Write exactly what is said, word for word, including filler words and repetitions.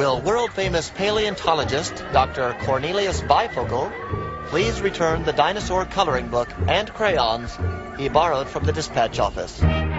will world-famous paleontologist Doctor Cornelius Bifocal please return the dinosaur coloring book and crayons he borrowed from the dispatch office?